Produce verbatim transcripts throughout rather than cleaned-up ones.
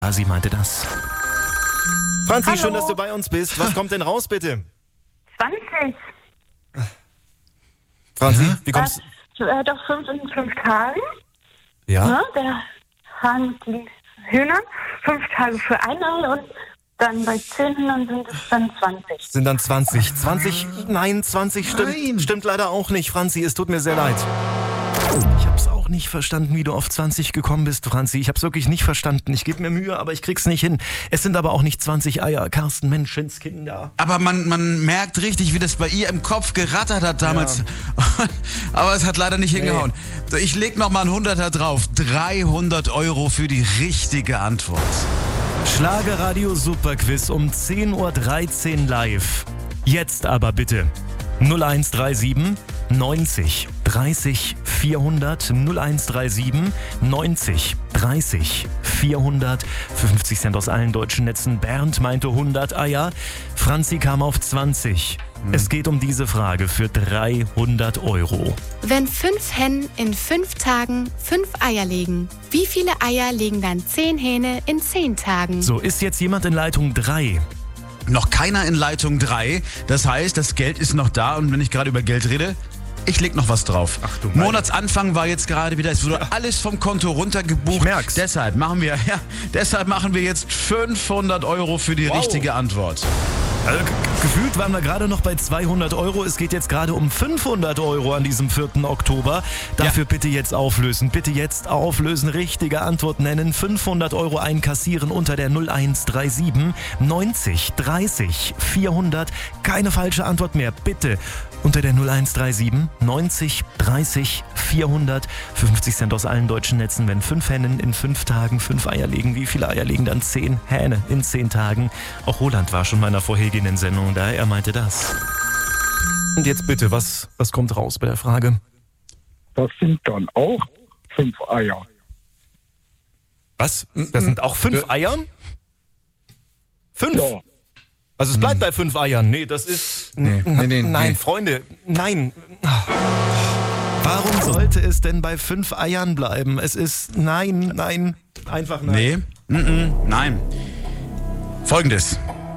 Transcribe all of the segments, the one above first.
Ah, sie meinte das. Franzi, Hallo. schön, dass du bei uns bist. Was kommt denn raus, bitte? zwanzig. Franzi, Ja? wie kommst Das, äh, doch fünf in fünf Tagen. Ja? Ne? Der Hahn mit den Hühnern. Fünf Tage für ein Ei und dann bei zehn Hühnern sind es dann zwanzig. Sind dann zwanzig. zwanzig, nein, zwanzig stimmt, Nein. stimmt leider auch nicht, Franzi. Es tut mir sehr leid. Ich hab's auch nicht verstanden, wie du auf zwanzig gekommen bist, Franzi. Ich hab's wirklich nicht verstanden. Ich gebe mir Mühe, aber ich krieg's nicht hin. Es sind aber auch nicht zwanzig Eier. Carsten, Menschenskinder. Aber man, man merkt richtig, wie das bei ihr im Kopf gerattert hat damals. Ja. Aber es hat leider nicht hingehauen. So, ich leg noch mal einen Hunderter drauf. dreihundert Euro für die richtige Antwort. Schlagerradio Superquiz um zehn Uhr dreizehn live. Jetzt aber bitte null eins drei sieben neunzig dreißig vierhundert null eins drei sieben neunzig dreißig vierhundert für fünfzig Cent aus allen deutschen Netzen. Bernd meinte hundert Eier. Franzi kam auf zwanzig. Hm. Es geht um diese Frage für dreihundert Euro. Wenn fünf Hennen in fünf Tagen fünf Eier legen, wie viele Eier legen dann zehn Hähne in zehn Tagen? So, ist jetzt jemand in Leitung drei? Noch keiner in Leitung drei. Das heißt, das Geld ist noch da. Und wenn ich gerade über Geld rede, ich leg noch was drauf. Ach du meine. Monatsanfang war jetzt gerade wieder, es wurde ja. alles vom Konto runtergebucht. Ich merk's. Deshalb machen wir, ja, deshalb machen wir jetzt fünfhundert Euro für die Wow. richtige Antwort. Also, g- gefühlt waren wir gerade noch bei zweihundert Euro. Es geht jetzt gerade um fünfhundert Euro an diesem vierten Oktober. Dafür Ja. bitte jetzt auflösen. Bitte jetzt auflösen. Richtige Antwort nennen. fünfhundert Euro einkassieren unter der null eins drei sieben neunzig dreißig vierhundert. Keine falsche Antwort mehr. Bitte unter der null eins drei sieben neunzig dreißig vierhundert. Für fünfzig Cent aus allen deutschen Netzen. Wenn fünf Hennen in fünf Tagen fünf Eier legen, wie viele Eier legen dann zehn Hähne in zehn Tagen? Auch Roland war schon mal in einer vorhergehenden Sendung, da er meinte das. Und jetzt bitte, was, was kommt raus bei der Frage? Das sind dann auch fünf Eier. Was? Das sind auch fünf Eier? Fünf? Ja. Also es bleibt bei fünf Eiern. Nee, das ist... Nee, nee, nee, nein, nee. Freunde, nein. Warum sollte es denn bei fünf Eiern bleiben? Es ist... Nein, nein, einfach nein. Nee, mm -mm, nein. Folgendes.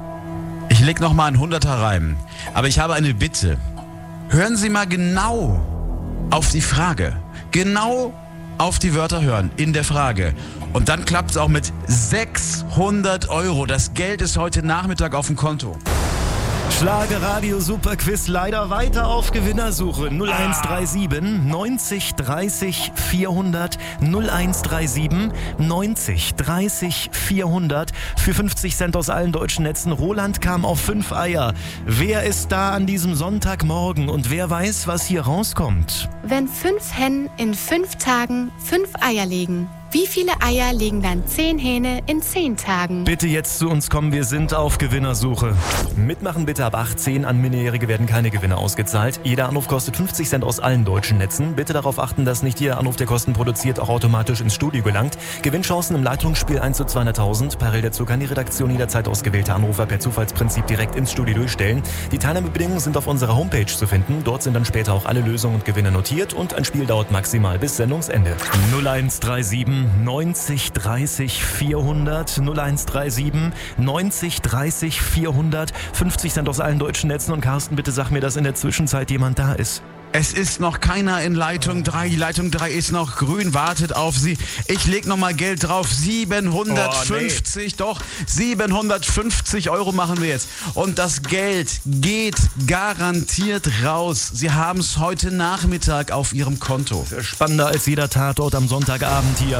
Ich leg noch mal einen Hunderter rein. Aber ich habe eine Bitte. Hören Sie mal genau auf die Frage. Genau auf die Wörter hören in der Frage. Und dann klappt es auch mit sechshundert Euro. Das Geld ist heute Nachmittag auf dem Konto. Schlagerradio Superquiz leider weiter auf Gewinnersuche. null eins drei sieben neunzig dreißig vierhundert null eins drei sieben neunzig dreißig vierhundert für fünfzig Cent aus allen deutschen Netzen. Roland kam auf fünf Eier. Wer ist da an diesem Sonntagmorgen und wer weiß, was hier rauskommt? Wenn fünf Hennen in fünf Tagen fünf Eier legen, wie viele Eier legen dann zehn Hähne in zehn Tagen? Bitte jetzt zu uns kommen, wir sind auf Gewinnersuche. Mitmachen bitte ab achtzehn, an Minderjährige werden keine Gewinne ausgezahlt. Jeder Anruf kostet fünfzig Cent aus allen deutschen Netzen. Bitte darauf achten, dass nicht jeder Anruf, der Kosten produziert, auch automatisch ins Studio gelangt. Gewinnchancen im Leitungsspiel eins zu zweihunderttausend. Parallel dazu kann die Redaktion jederzeit ausgewählte Anrufer per Zufallsprinzip direkt ins Studio durchstellen. Die Teilnahmebedingungen sind auf unserer Homepage zu finden. Dort sind dann später auch alle Lösungen und Gewinne notiert und ein Spiel dauert maximal bis Sendungsende. null eins drei sieben neunzig dreißig vierhundert null eins drei sieben neunzig dreißig vierhundert fünfzig Cent aus allen deutschen Netzen. Und Carsten, bitte sag mir, dass in der Zwischenzeit jemand da ist. Es ist noch keiner in Leitung drei. Die Leitung drei ist noch grün, wartet auf Sie. Ich leg noch mal Geld drauf. siebenhundertfünfzig, oh, nee. Doch, siebenhundertfünfzig Euro machen wir jetzt. Und das Geld geht garantiert raus. Sie haben es heute Nachmittag auf Ihrem Konto. Spannender als jeder Tatort am Sonntagabend hier.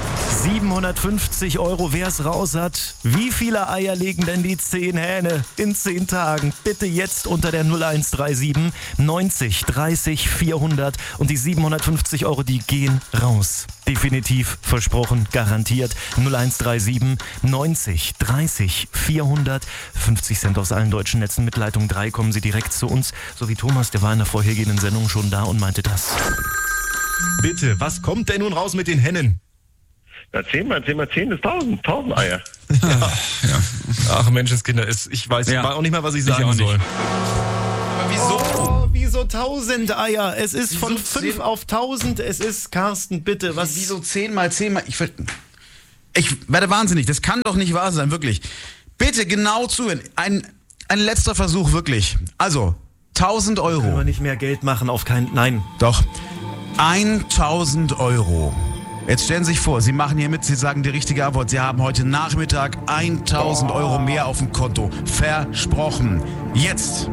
siebenhundertfünfzig Euro, wer es raus hat. Wie viele Eier legen denn die zehn Hähne in zehn Tagen? Bitte jetzt unter der null eins drei sieben neunzig dreißig vierhundert und die siebenhundertfünfzig Euro, die gehen raus. Definitiv, versprochen, garantiert. null eins drei sieben neunzig dreißig vierhundert fünfzig Cent aus allen deutschen Netzen. Mit Leitung drei kommen Sie direkt zu uns. So wie Thomas, der war in der vorhergehenden Sendung schon da und meinte das. Bitte, was kommt denn nun raus mit den Hennen? Ja, zehn mal zehn mal zehn ist tausend. tausend Eier. Ja, ja. Ach Menschenskinder, ich weiß Ja. auch nicht mal, was ich Ich sagen auch nicht. soll. Aber wieso? Oh, wieso tausend Eier? Es ist Wieso von fünf zehn? auf tausend. Es ist, Carsten, bitte, was? Wieso zehn mal zehn mal... Ich ver- Ich werde wahnsinnig, das kann doch nicht wahr sein, wirklich. Bitte genau zuhören. Ein, ein letzter Versuch, wirklich. Also, tausend Euro. Können wir nicht mehr Geld machen auf keinen... Nein. Doch. tausend Euro. Jetzt stellen Sie sich vor, Sie machen hier mit, Sie sagen die richtige Antwort. Sie haben heute Nachmittag tausend Euro mehr auf dem Konto. Versprochen. Jetzt.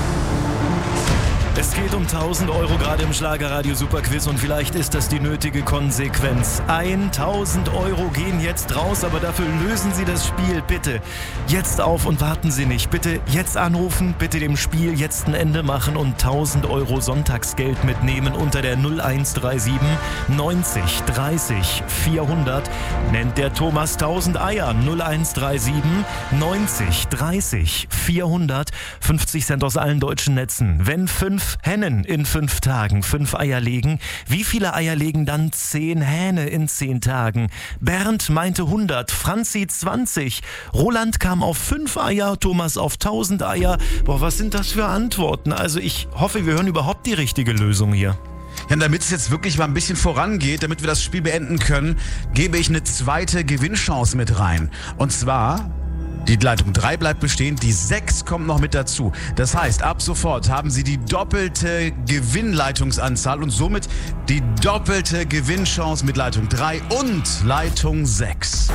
Es geht um tausend Euro gerade im Schlagerradio Superquiz und vielleicht ist das die nötige Konsequenz. tausend Euro gehen jetzt raus, aber dafür lösen Sie das Spiel bitte jetzt auf und warten Sie nicht. Bitte jetzt anrufen, bitte dem Spiel jetzt ein Ende machen und tausend Euro Sonntagsgeld mitnehmen unter der null eins drei sieben neunzig dreißig vierhundert. Nennt der Thomas tausend Eier. null eins drei sieben neunzig dreißig vierhundert. fünfzig Cent aus allen deutschen Netzen. Wenn fünf Hennen in fünf Tagen fünf Eier legen, wie viele Eier legen dann zehn Hähne in zehn Tagen? Bernd meinte hundert, Franzi zwanzig, Roland kam auf fünf Eier, Thomas auf tausend Eier. Boah, was sind das für Antworten? Also ich hoffe, wir hören überhaupt die richtige Lösung hier. Ja, und damit es jetzt wirklich mal ein bisschen vorangeht, damit wir das Spiel beenden können, gebe ich eine zweite Gewinnchance mit rein. Und zwar... Die Leitung drei bleibt bestehen, die sechs kommt noch mit dazu. Das heißt, ab sofort haben Sie die doppelte Gewinnleitungsanzahl und somit die doppelte Gewinnchance mit Leitung drei und Leitung sechs.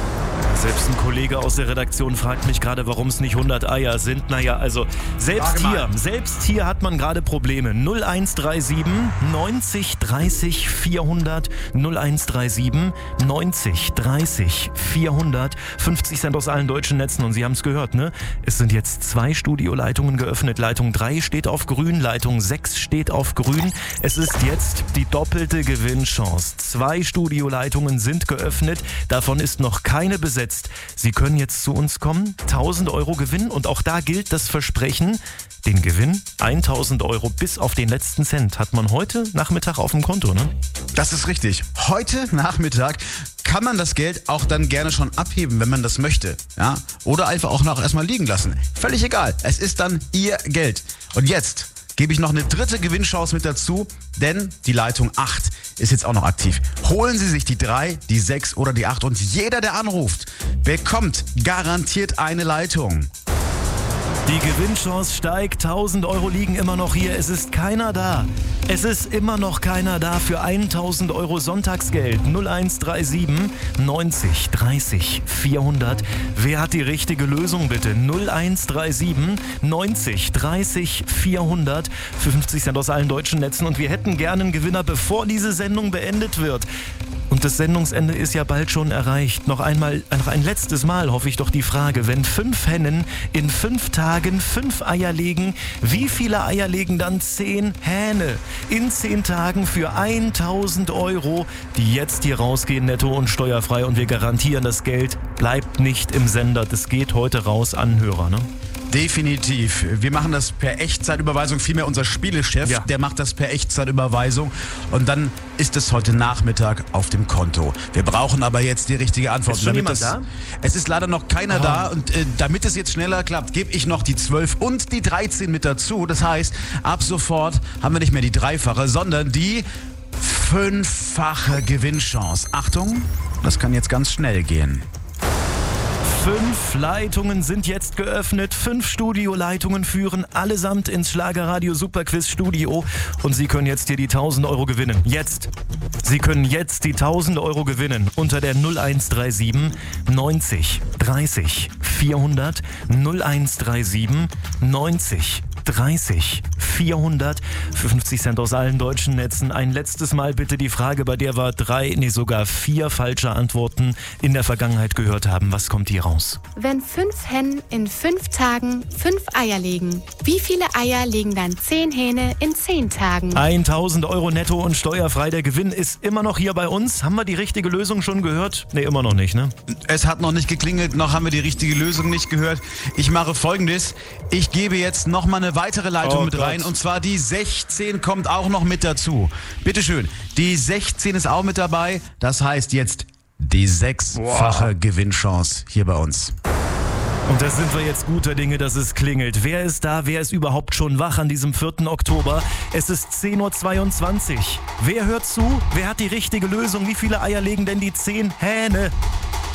Selbst ein Kollege aus der Redaktion fragt mich gerade, warum es nicht hundert Eier sind. Naja, also selbst hier, selbst hier hat man gerade Probleme. null eins drei sieben neunzig dreißig vierhundert, null eins drei sieben neunzig dreißig vierhundert, fünfzig Cent aus allen deutschen Netzen und Sie haben es gehört, ne? Es sind jetzt zwei Studioleitungen geöffnet. Leitung drei steht auf grün, Leitung sechs steht auf grün. Es ist jetzt die doppelte Gewinnchance. Zwei Studioleitungen sind geöffnet, davon ist noch keine besetzt. Sie können jetzt zu uns kommen, tausend Euro gewinnen und auch da gilt das Versprechen, den Gewinn, tausend Euro bis auf den letzten Cent, hat man heute Nachmittag auf dem Konto, ne? Das ist richtig. Heute Nachmittag kann man das Geld auch dann gerne schon abheben, wenn man das möchte. Ja? Oder einfach auch noch erstmal liegen lassen. Völlig egal. Es ist dann Ihr Geld. Und jetzt gebe ich noch eine dritte Gewinnchance mit dazu, denn die Leitung acht ist jetzt auch noch aktiv. Holen Sie sich die drei, die sechs oder die acht und jeder, der anruft, bekommt garantiert eine Leitung. Die Gewinnchance steigt, tausend Euro liegen immer noch hier, es ist keiner da. Es ist immer noch keiner da für tausend Euro Sonntagsgeld. null eins drei sieben neunzig dreißig vierhundert. Wer hat die richtige Lösung bitte? null eins drei sieben neunzig dreißig vierhundert für fünfzig Cent aus allen deutschen Netzen und wir hätten gerne einen Gewinner, bevor diese Sendung beendet wird. Und das Sendungsende ist ja bald schon erreicht. Noch einmal, noch ein letztes Mal hoffe ich doch die Frage, wenn fünf Hennen in fünf Tagen fünf Eier legen, wie viele Eier legen dann zehn Hähne? In zehn Tagen für tausend Euro, die jetzt hier rausgehen, netto und steuerfrei und wir garantieren, das Geld bleibt nicht im Sender. Das geht heute raus an Hörer, ne? Definitiv. Wir machen das per Echtzeitüberweisung, vielmehr unser Spielechef, ja. Der macht das per Echtzeitüberweisung und dann ist es heute Nachmittag auf dem Konto. Wir brauchen aber jetzt die richtige Antwort. Ist schon damit jemand das, da? Es ist leider noch keiner oh. da und äh, damit es jetzt schneller klappt, gebe ich noch die zwölf und die dreizehn mit dazu. Das heißt, ab sofort haben wir nicht mehr die dreifache, sondern die fünffache Gewinnchance. Achtung, das kann jetzt ganz schnell gehen. Fünf Leitungen sind jetzt geöffnet, fünf Studioleitungen führen allesamt ins Schlagerradio Superquiz Studio und Sie können jetzt hier die tausend Euro gewinnen. Jetzt! Sie können jetzt die tausend Euro gewinnen unter der null eins drei sieben neunzig dreißig vierhundert, null eins drei sieben neunzig dreißig vierhundert für fünfzig Cent aus allen deutschen Netzen. Ein letztes Mal bitte die Frage, bei der wir drei, nee sogar vier falsche Antworten in der Vergangenheit gehört haben. Was kommt hier raus? Wenn fünf Hennen in fünf Tagen fünf Eier legen, wie viele Eier legen dann zehn Hähne in zehn Tagen? tausend Euro netto und steuerfrei. Der Gewinn ist immer noch hier bei uns. Haben wir die richtige Lösung schon gehört? Nee, immer noch nicht, ne? Es hat noch nicht geklingelt, noch haben wir die richtige Lösung nicht gehört. Ich mache Folgendes. Ich gebe jetzt noch mal eine weitere Leitung oh mit Gott. rein und zwar die sechzehn kommt auch noch mit dazu. Bitteschön, die sechzehn ist auch mit dabei. Das heißt jetzt die sechsfache wow. Gewinnchance hier bei uns. Und da sind wir jetzt guter Dinge, dass es klingelt. Wer ist da? Wer ist überhaupt schon wach an diesem vierten Oktober? Es ist zehn Uhr zweiundzwanzig. Wer hört zu? Wer hat die richtige Lösung? Wie viele Eier legen denn die zehn Hähne?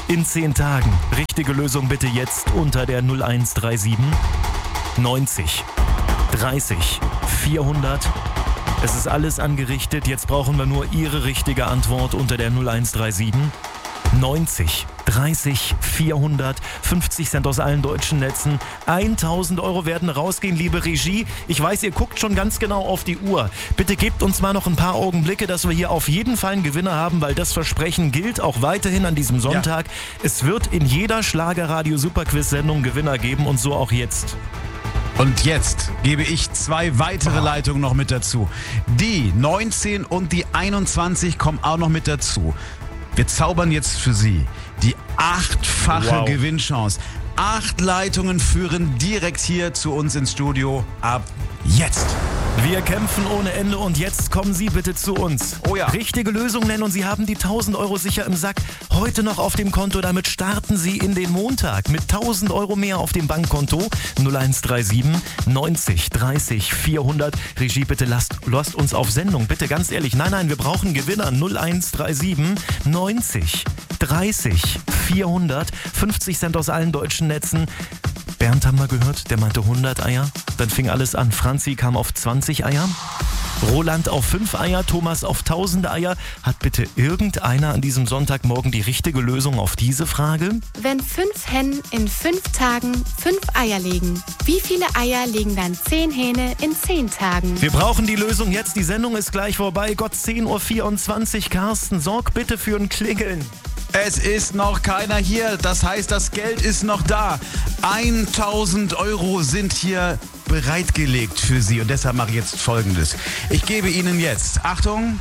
in zehn Tagen. Richtige Lösung bitte jetzt unter der null eins drei sieben neunzig dreißig vierhundert. Es ist alles angerichtet. Jetzt brauchen wir nur Ihre richtige Antwort unter der null eins drei sieben neunzig dreißig vierhundert. fünfzig Cent aus allen deutschen Netzen. tausend Euro werden rausgehen, liebe Regie. Ich weiß, ihr guckt schon ganz genau auf die Uhr. Bitte gebt uns mal noch ein paar Augenblicke, dass wir hier auf jeden Fall einen Gewinner haben, weil das Versprechen gilt auch weiterhin an diesem Sonntag. Ja. Es wird in jeder Schlagerradio-Superquiz-Sendung Gewinner geben und so auch jetzt. Und jetzt gebe ich zwei weitere Leitungen noch mit dazu. Die neunzehn und die einundzwanzig kommen auch noch mit dazu. Wir zaubern jetzt für Sie die achtfache wow. Gewinnchance. Acht Leitungen führen direkt hier zu uns ins Studio ab jetzt. Wir kämpfen ohne Ende und jetzt kommen Sie bitte zu uns. Oh ja. Richtige Lösung nennen und Sie haben die tausend Euro sicher im Sack. Heute noch auf dem Konto, damit starten Sie in den Montag mit tausend Euro mehr auf dem Bankkonto. null eins drei sieben neunzig dreißig vierhundert. Regie, bitte lasst, lasst uns auf Sendung. Bitte ganz ehrlich, nein, nein, wir brauchen Gewinner. null eins drei sieben neunzig dreißig vierhundert. fünfzig Cent aus allen deutschen Netzen. Bernd haben wir gehört, der meinte hundert Eier. Dann fing alles an. Franzi kam auf zwanzig Eier. Roland auf fünf Eier. Thomas auf tausend Eier. Hat bitte irgendeiner an diesem Sonntagmorgen die richtige Lösung auf diese Frage? Wenn fünf Hennen in fünf Tagen fünf Eier legen, wie viele Eier legen dann zehn Hähne in zehn Tagen? Wir brauchen die Lösung jetzt. Die Sendung ist gleich vorbei. Gott, zehn Uhr vierundzwanzig. Carsten, sorg bitte für ein Klingeln. Es ist noch keiner hier, das heißt, das Geld ist noch da. tausend Euro sind hier bereitgelegt für Sie und deshalb mache ich jetzt Folgendes. Ich gebe Ihnen jetzt, Achtung,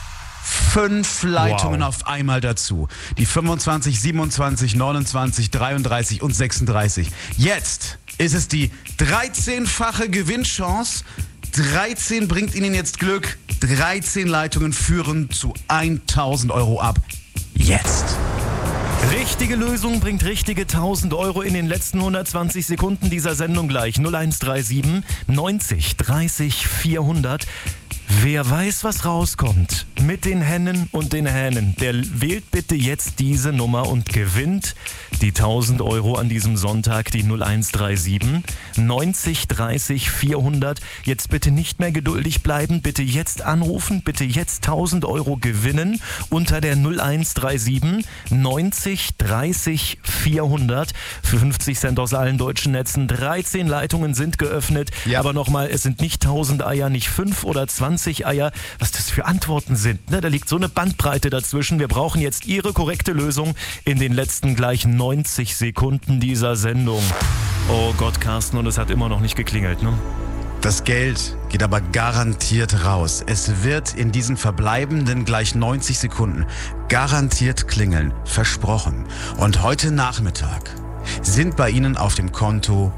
fünf Leitungen wow. auf einmal dazu. Die fünfundzwanzig, siebenundzwanzig, neunundzwanzig, dreiunddreißig und sechsunddreißig. Jetzt ist es die dreizehnfache Gewinnchance. dreizehn bringt Ihnen jetzt Glück. dreizehn Leitungen führen zu tausend Euro ab. Jetzt. Richtige Lösung bringt richtige tausend Euro in den letzten hundertzwanzig Sekunden dieser Sendung gleich. null eins drei sieben neunzig dreißig vierhundert. Wer weiß, was rauskommt mit den Hennen und den Hähnen, der wählt bitte jetzt diese Nummer und gewinnt die tausend Euro an diesem Sonntag, die null eins drei sieben neunzig dreißig vierhundert. Jetzt bitte nicht mehr geduldig bleiben, bitte jetzt anrufen, bitte jetzt tausend Euro gewinnen unter der null eins drei sieben neunzig dreißig vierhundert für fünfzig Cent aus allen deutschen Netzen. dreizehn Leitungen sind geöffnet, ja. Aber nochmal, es sind nicht tausend Eier, nicht fünf oder zwanzig Eier, was das für Antworten sind. Ne? Da liegt so eine Bandbreite dazwischen. Wir brauchen jetzt Ihre korrekte Lösung in den letzten gleich neunzig Sekunden dieser Sendung. Oh Gott, Carsten, und es hat immer noch nicht geklingelt, ne? Das Geld geht aber garantiert raus. Es wird in diesen verbleibenden gleich neunzig Sekunden garantiert klingeln. Versprochen. Und heute Nachmittag sind bei Ihnen auf dem Konto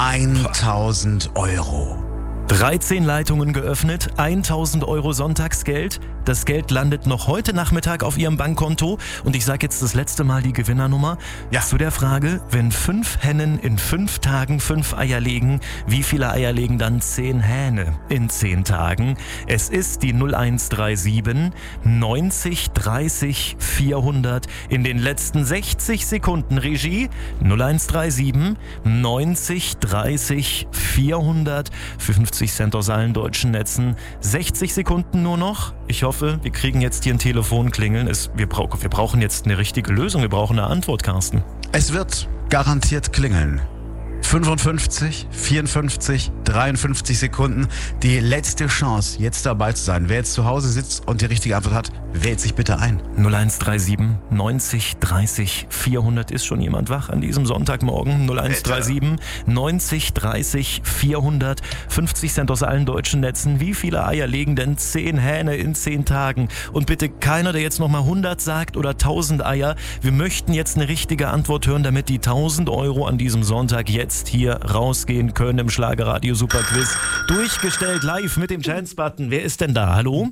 tausend Euro. dreizehn Leitungen geöffnet, tausend Euro Sonntagsgeld. Das Geld landet noch heute Nachmittag auf Ihrem Bankkonto. Und ich sage jetzt das letzte Mal die Gewinnernummer. Ja. Zu der Frage, wenn fünf Hennen in fünf Tagen fünf Eier legen, wie viele Eier legen dann zehn Hähne in zehn Tagen? Es ist die null eins drei sieben neunzig dreißig vierhundert in den letzten sechzig Sekunden. Regie null eins drei sieben neunzig dreißig vierhundert für fünfzig Cent aus allen deutschen Netzen. sechzig Sekunden nur noch. Ich hoffe, wir kriegen jetzt hier ein Telefonklingeln. Es, wir, brauch, wir brauchen jetzt eine richtige Lösung. Wir brauchen eine Antwort, Carsten. Es wird garantiert klingeln. fünfundfünfzig, vierundfünfzig, dreiundfünfzig Sekunden. Die letzte Chance, jetzt dabei zu sein. Wer jetzt zu Hause sitzt und die richtige Antwort hat, wählt sich bitte ein. null eins drei sieben neunzig dreißig vierhundert. Ist schon jemand wach an diesem Sonntagmorgen? null eins drei sieben neunzig dreißig vierhundert. fünfzig Cent aus allen deutschen Netzen. Wie viele Eier legen denn zehn Hähne in zehn Tagen? Und bitte keiner, der jetzt nochmal hundert sagt oder tausend Eier. Wir möchten jetzt eine richtige Antwort hören, damit die tausend Euro an diesem Sonntag jetzt hier rausgehen können im Schlagerradio Superquiz. Durchgestellt live mit dem Chance-Button. Wer ist denn da? Hallo?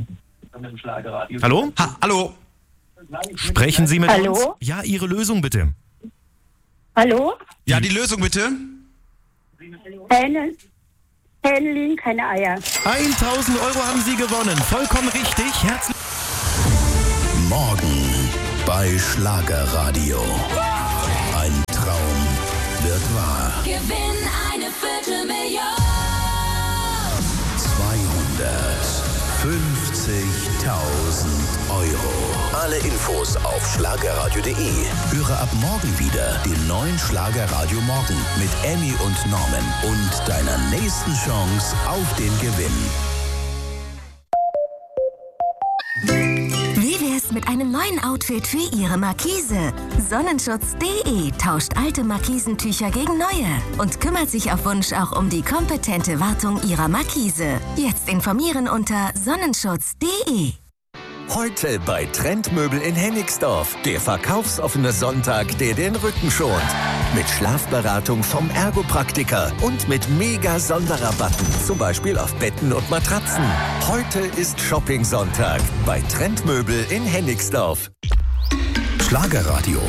Hallo? Ha, hallo? Sprechen Sie mit Hallo? uns? Ja, Ihre Lösung bitte. Hallo? Ja, die Lösung bitte. Hähne, Hähne liegen keine Eier. tausend Euro haben Sie gewonnen. Vollkommen richtig. Herzlich Morgen bei bei Schlagerradio. Ein Traum wird wahr. Gewinn eine Viertelmillion. zweihundertfünfzigtausend Euro. Alle Infos auf schlagerradio punkt de. Höre ab morgen wieder den neuen Schlagerradio Morgen mit Emmy und Norman und deiner nächsten Chance auf den Gewinn. Wie wär's mit einem neuen Outfit für Ihre Markise? Sonnenschutz punkt de tauscht alte Markisentücher gegen neue und kümmert sich auf Wunsch auch um die kompetente Wartung Ihrer Markise. Jetzt informieren unter sonnenschutz punkt de. Heute bei Trendmöbel in Hennigsdorf. Der verkaufsoffene Sonntag, der den Rücken schont. Mit Schlafberatung vom Ergopraktiker und mit mega Sonderrabatten. Zum Beispiel auf Betten und Matratzen. Heute ist Shopping-Sonntag bei Trendmöbel in Hennigsdorf. Schlagerradio.